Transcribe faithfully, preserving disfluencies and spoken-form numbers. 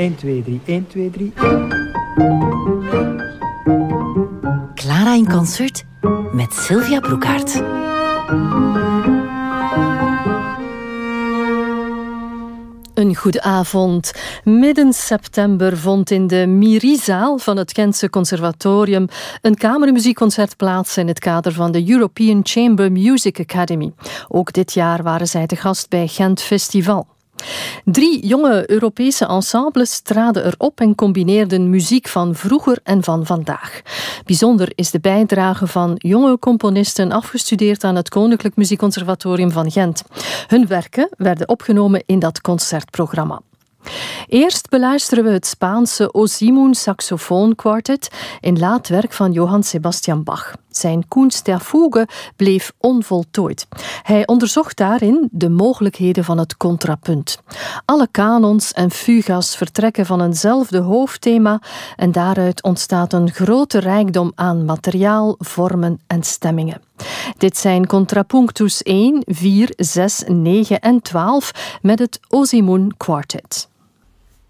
één, twee, drie, één, twee, drie. Clara in concert met Sylvia Broekhaert. Een goede avond. Midden september vond in de Miri-zaal van het Gentse Conservatorium een kamermuziekconcert plaats in het kader van de European Chamber Music Academy. Ook dit jaar waren zij te gast bij Gent Festival. Drie jonge Europese ensembles traden erop en combineerden muziek van vroeger en van vandaag. Bijzonder is de bijdrage van jonge componisten afgestudeerd aan het Koninklijk Muziekconservatorium van Gent. Hun werken werden opgenomen in dat concertprogramma. Eerst beluisteren we het Spaanse Osimun Saxofoon Quartet in laatwerk van Johann Sebastian Bach. Zijn Kunst der Fuge bleef onvoltooid. Hij onderzocht daarin de mogelijkheden van het contrapunt. Alle kanons en fugas vertrekken van eenzelfde hoofdthema en daaruit ontstaat een grote rijkdom aan materiaal, vormen en stemmingen. Dit zijn Contrapunctus één, vier, zes, negen en twaalf met het Osimun Quartet.